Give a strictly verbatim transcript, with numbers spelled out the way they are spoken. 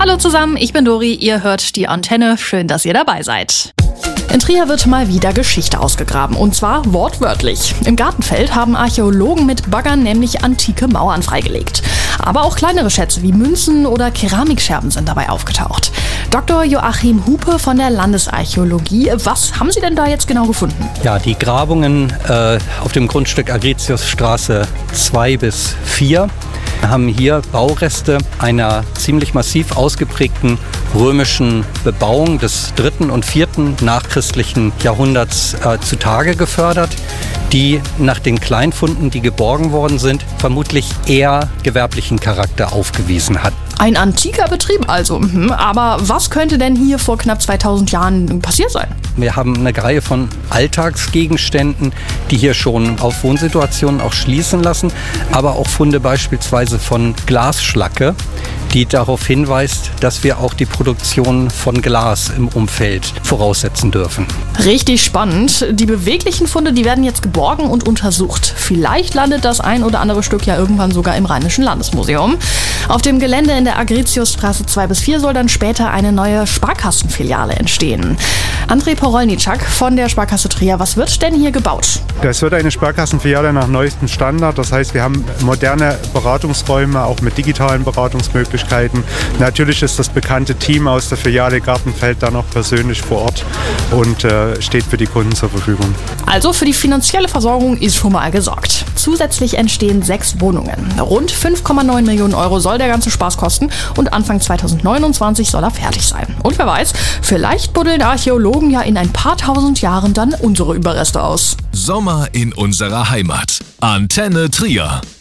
Hallo zusammen, ich bin Dori, ihr hört die Antenne. Schön, dass ihr dabei seid. In Trier wird mal wieder Geschichte ausgegraben, und zwar wortwörtlich. Im Gartenfeld haben Archäologen mit Baggern nämlich antike Mauern freigelegt. Aber auch kleinere Schätze wie Münzen oder Keramikscherben sind dabei aufgetaucht. Doktor Joachim Hupe von der Landesarchäologie, was haben Sie denn da jetzt genau gefunden? Ja, die Grabungen äh, auf dem Grundstück Agritiusstraße zwei bis vier haben hier Baureste einer ziemlich massiv ausgeprägten römischen Bebauung des dritten und vierten nachchristlichen Jahrhunderts äh, zutage gefördert, die nach den Kleinfunden, die geborgen worden sind, vermutlich eher gewerblichen Charakter aufgewiesen hat. Ein antiker Betrieb also. Aber was könnte denn hier vor knapp zweitausend Jahren passiert sein? Wir haben eine Reihe von Alltagsgegenständen, die hier schon auf Wohnsituationen auch schließen lassen, aber auch Funde beispielsweise von Glasschlacke, die darauf hinweist, dass wir auch die Produktion von Glas im Umfeld voraussetzen dürfen. Richtig spannend. Die beweglichen Funde, die werden jetzt geborgen und untersucht. Vielleicht landet das ein oder andere Stück ja irgendwann sogar im Rheinischen Landesmuseum. Auf dem Gelände in der Agritiusstraße zwei bis vier soll dann später eine neue Sparkassenfiliale entstehen. André Porolniczak von der Sparkasse Trier, was wird denn hier gebaut? Das wird eine Sparkassenfiliale nach neuestem Standard. Das heißt, wir haben moderne Beratungsräume, auch mit digitalen Beratungsmöglichkeiten. Natürlich ist das bekannte Team aus der Filiale Gartenfeld da noch persönlich vor Ort und äh, steht für die Kunden zur Verfügung. Also für die finanzielle Versorgung ist schon mal gesorgt. Zusätzlich entstehen sechs Wohnungen. Rund fünf Komma neun Millionen Euro soll der ganze Spaß kosten und Anfang zweitausendneunundzwanzig soll er fertig sein. Und wer weiß, vielleicht buddeln Archäologen ja in ein paar tausend Jahren dann unsere Überreste aus. Sommer in unserer Heimat. Antenne Trier.